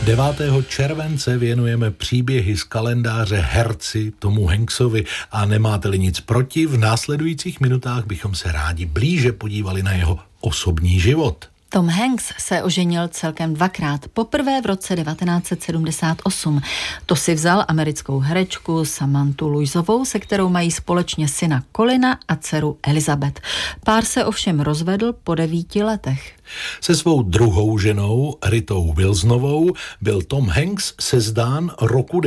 9. července věnujeme příběhy z kalendáře herci Tomu Hanksovi a nemáte-li nic proti, v následujících minutách bychom se rádi blíže podívali na jeho osobní život. Tom Hanks se oženil celkem dvakrát. Poprvé v roce 1978. To si vzal americkou herečku Samanthu Louisovou, se kterou mají společně syna Colina a dceru Elizabeth. Pár se ovšem rozvedl po 9 letech. Se svou druhou ženou, Ritou Wilsonovou, byl Tom Hanks sezdán roku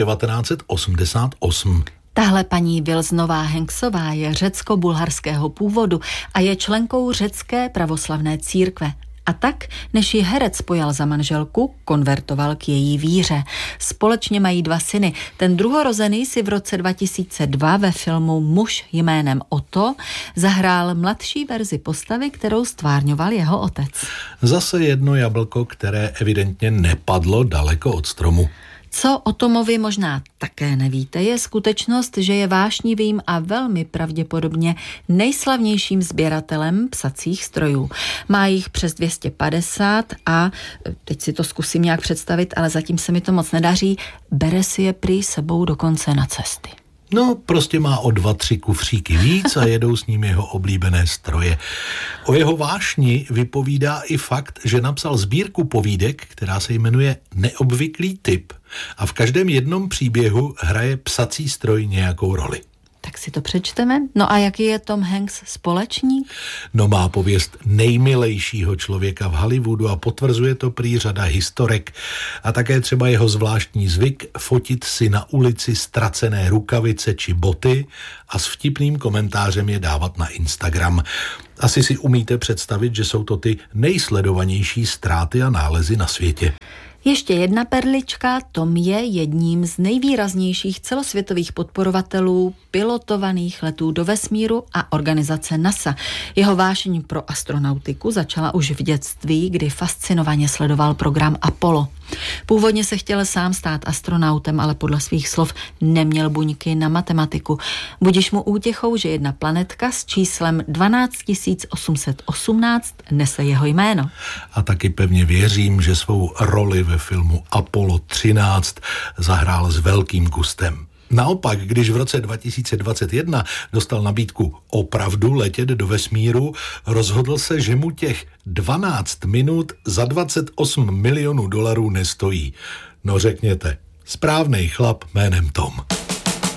1988. Tahle paní Wilsonová Hanksová je řecko-bulharského původu a je členkou řecké pravoslavné církve. A tak, než ji herec pojal za manželku, konvertoval k její víře. Společně mají 2 syny. Ten druhorozený si v roce 2002 ve filmu Muž jménem Otto zahrál mladší verzi postavy, kterou stvárňoval jeho otec. Zase jedno jablko, které evidentně nepadlo daleko od stromu. Co o Tomovi možná také nevíte, je skutečnost, že je vášnivým a velmi pravděpodobně nejslavnějším sběratelem psacích strojů. Má jich přes 250 a, teď si to zkusím nějak představit, ale zatím se mi to moc nedaří, bere si je prý sebou dokonce na cesty. No, prostě má o 2-3 kufříky víc a jedou s ním jeho oblíbené stroje. O jeho vášni vypovídá i fakt, že napsal sbírku povídek, která se jmenuje Neobvyklý typ. A v každém jednom příběhu hraje psací stroj nějakou roli. Tak si to přečteme. No a jaký je Tom Hanks společník? No, má pověst nejmilejšího člověka v Hollywoodu a potvrzuje to prý řada historek. A také třeba jeho zvláštní zvyk fotit si na ulici ztracené rukavice či boty a s vtipným komentářem je dávat na Instagram. Asi si umíte představit, že jsou to ty nejsledovanější ztráty a nálezy na světě. Ještě jedna perlička, Tom je jedním z nejvýraznějších celosvětových podporovatelů pilotovaných letů do vesmíru a organizace NASA. Jeho vášeň pro astronautiku začala už v dětství, kdy fascinovaně sledoval program Apollo. Původně se chtěl sám stát astronautem, ale podle svých slov neměl buňky na matematiku. Budiž mu útěchou, že jedna planetka s číslem 12 818 nese jeho jméno. A taky pevně věřím, že svou roli ve filmu Apollo 13 zahrál s velkým gustem. Naopak, když v roce 2021 dostal nabídku opravdu letět do vesmíru, rozhodl se, že mu těch 12 minut za 28 milionů dolarů nestojí. No řekněte, správnej chlap jménem Tom.